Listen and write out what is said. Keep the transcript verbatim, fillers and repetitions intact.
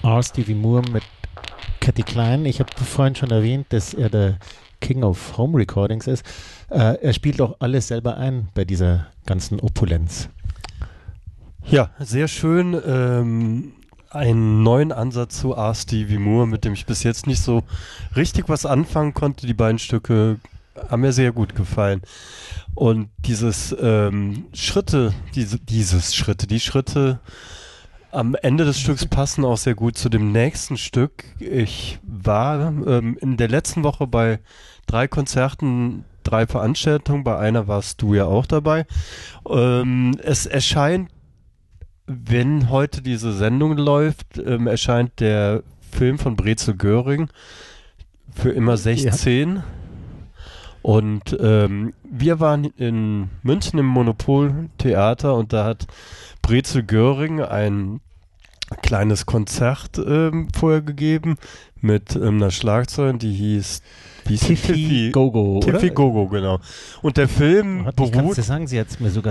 R. Stevie Moore mit Cathy Klein. Ich habe vorhin schon erwähnt, dass er der King of Home Recordings ist. Äh, er spielt auch alles selber ein bei dieser ganzen Opulenz. Ja, sehr schön. Ähm, einen neuen Ansatz zu R. Stevie Moore, mit dem ich bis jetzt nicht so richtig was anfangen konnte. Die beiden Stücke haben mir sehr gut gefallen. Und dieses ähm, Schritte, diese, dieses Schritte, die Schritte am Ende des Stücks passen auch sehr gut zu dem nächsten Stück. Ich war ähm, in der letzten Woche bei drei Konzerten, drei Veranstaltungen. Bei einer warst du ja auch dabei. Ähm, es erscheint, wenn heute diese Sendung läuft, ähm, erscheint der Film von Brezel Göring für immer sechzehn. Ja. Und ähm, wir waren in München im Monopol-Theater und da hat Brezel Göring ein kleines Konzert ähm, vorher gegeben mit ähm, einer Schlagzeugerin, die hieß Tiffy Gogo, Tiffy Gogo, genau. Und der Film beruht... Ich kann es dir sagen, sie hat es mir sogar